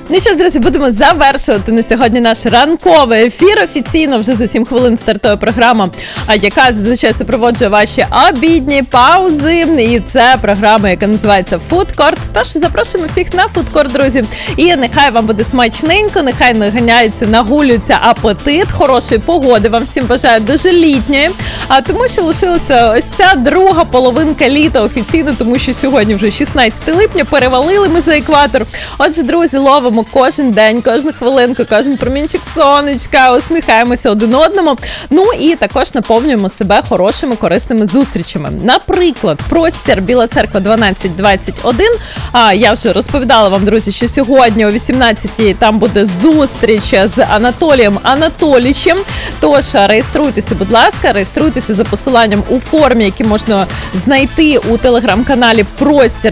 Ну що ж, друзі, будемо завершувати на сьогодні наш ранковий ефір. Офіційно вже за 7 хвилин стартує програма, яка зазвичай супроводжує ваші обідні паузи. І це програма, яка називається Food Court. Тож запрошуємо всіх на Food Court, друзі. І нехай вам буде смачненько, нехай наганяється, нагулюється апетит. Хорошої погоди вам всім бажаю, дуже літньої. А тому що лишилася ось ця друга половинка літа офіційно, тому що сьогодні вже 16 липня, перевалили ми за екватор. Отже, друзі, ловимо кожен день, кожну хвилинку, кожен промінчик сонечка, усміхаємося один одному. Ну і також наповнюємо себе хорошими, корисними зустрічами. Наприклад, простір Біла Церква 1221. Я вже розповідала вам, друзі, що сьогодні о 18-й там буде зустріч з Анатолієм Анатолійовичем. Тож реєструйтеся, будь ласка, реєструйтеся за посиланням у формі, які можна знайти у телеграм-каналі Простір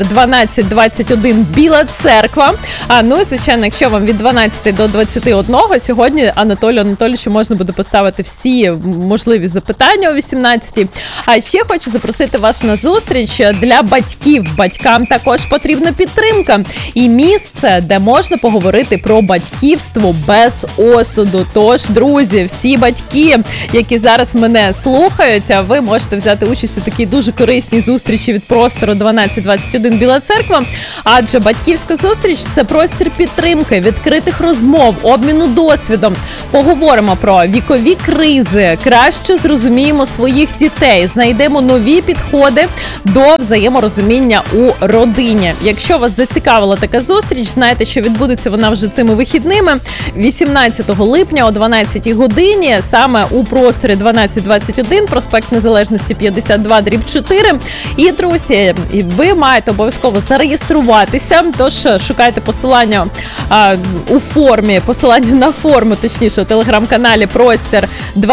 1221 Біла Церква. Ну і, звичайно, якщо вам від 12 до 21, сьогодні Анатолію Анатолійовичу можна буде поставити всі можливі запитання о 18-й. А ще хочу запросити вас на зустріч для батьків. Батькам також потрібна підтримка. І місце, де можна поговорити про батьківство без осуду. Тож, друзі, всі батьки, які зараз мене слухають, ви можете взяти участь у такій дуже корисній зустрічі від Простору 1221 Біла Церква. Адже батьківська зустріч – це простір підтримки, відкритих розмов, обміну досвідом. Поговоримо про вікові кризи, краще зрозуміємо своїх дітей, знайдемо нові підходи до взаєморозуміння у родині. Якщо вас зацікавила така зустріч, знайте, що відбудеться вона вже цими вихідними 18 липня о 12 годині, саме у Просторі 1221, проспект Незалежності 52/4. І, друзі, ви маєте обов'язково зареєструватися, тож шукайте посилання у формі, посилання на форму, точніше, у телеграм-каналі Простір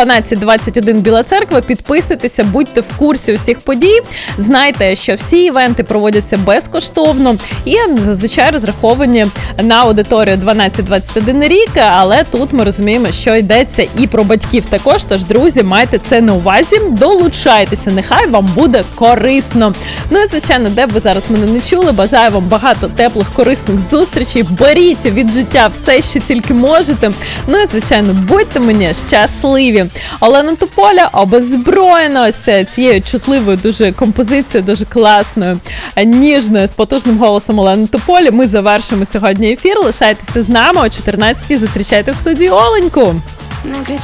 1221 Біла Церква. Підписуйтеся, будьте в курсі усіх подій. Знайте, що всі івенти проводяться безкоштовно і зазвичай розраховані на аудиторію 12-21 рік, але тут ми розуміємо, що йдеться і про батьків також. Тож, друзі, майте це на увазі, долучайтеся, нехай вам буде корисно. Ну і, звичайно, де б ви зараз мене не чули, бажаю вам багато теплих, корисних зустрічей, беріть від життя все, що тільки можете. Ну і, звичайно, будьте мені щасливі. Олена Тополя обезброєна ось цією чутливою дуже композицією, дуже класною, ніжною, з потужним голосом Олени Тополі. Ми завершимо сьогодні ефір. Лишайтеся з нами о 14-й. Зустрічайте в студії Оленьку.